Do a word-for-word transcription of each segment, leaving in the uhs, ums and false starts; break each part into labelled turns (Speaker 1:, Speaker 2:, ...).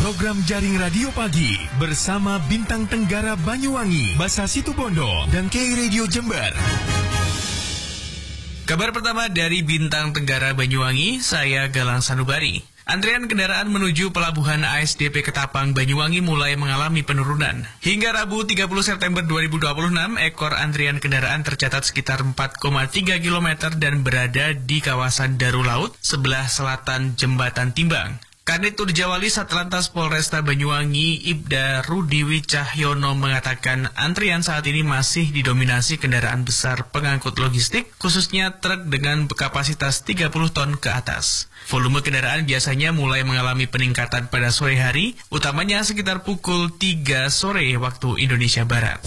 Speaker 1: program jaring radio pagi bersama Bintang Tenggara Banyuwangi, Basa Situbondo, dan K Radio Jember.
Speaker 2: Kabar pertama dari Bintang Tenggara Banyuwangi, saya Galang Sanubari. Antrian kendaraan menuju Pelabuhan A S D P Ketapang Banyuwangi mulai mengalami penurunan. Hingga Rabu tiga puluh September dua ribu dua puluh enam, ekor antrian kendaraan tercatat sekitar empat koma tiga kilometer dan berada di kawasan Daru Laut, sebelah selatan Jembatan Timbang. Kanit Turjawali Satlantas Polresta Banyuwangi, Ibda Rudiwi Cahyono mengatakan antrian saat ini masih didominasi kendaraan besar pengangkut logistik, khususnya truk dengan kapasitas tiga puluh ton ke atas. Volume kendaraan biasanya mulai mengalami peningkatan pada sore hari, utamanya sekitar pukul tiga sore waktu Indonesia Barat.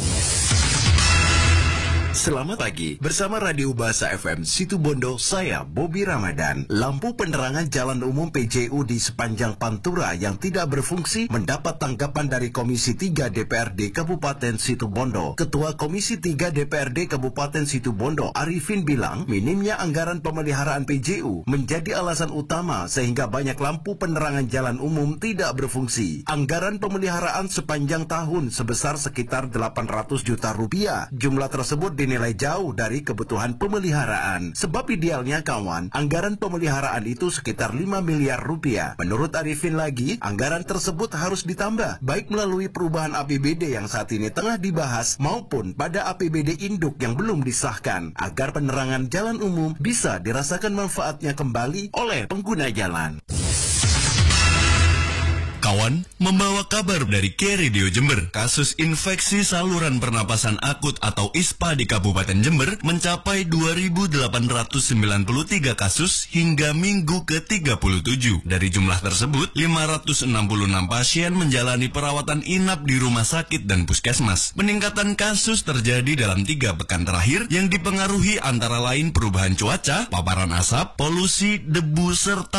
Speaker 3: Selamat pagi, bersama Radio Basa F M Situbondo, saya Bobby Ramadan. Lampu penerangan jalan umum P J U di sepanjang Pantura yang tidak berfungsi mendapat tanggapan dari Komisi tiga D P R D Kabupaten Situbondo. Ketua Komisi tiga D P R D Kabupaten Situbondo, Arifin, bilang minimnya anggaran pemeliharaan P J U menjadi alasan utama sehingga banyak lampu penerangan jalan umum tidak berfungsi. Anggaran pemeliharaan sepanjang tahun sebesar sekitar delapan ratus juta rupiah. Jumlah tersebut dinilai jauh dari kebutuhan pemeliharaan. Sebab idealnya kawan, anggaran pemeliharaan itu sekitar lima miliar rupiah. Menurut Arifin lagi, anggaran tersebut harus ditambah, baik melalui perubahan A P B D yang saat ini tengah dibahas, maupun pada A P B D induk yang belum disahkan, agar penerangan jalan umum bisa dirasakan manfaatnya kembali oleh pengguna jalan.
Speaker 4: Kawan, membawa kabar dari K Radio Jember. Kasus infeksi saluran pernapasan akut atau I S P A di Kabupaten Jember mencapai dua ribu delapan ratus sembilan puluh tiga kasus hingga minggu ke tiga puluh tujuh. Dari jumlah tersebut, lima ratus enam puluh enam pasien menjalani perawatan inap di rumah sakit dan puskesmas. Peningkatan kasus terjadi dalam tiga pekan terakhir yang dipengaruhi antara lain perubahan cuaca, paparan asap, polusi, debu, serta